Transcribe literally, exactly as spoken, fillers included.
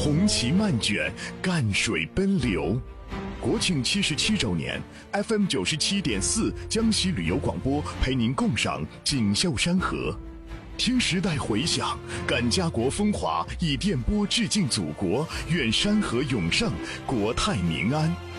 红旗漫卷，赣水奔流。国庆七十七周年 ，F M 九十七点四江西旅游广播陪您共赏锦绣山河，听时代回响，感家国风华，以电波致敬祖国，愿山河永盛，国泰民安。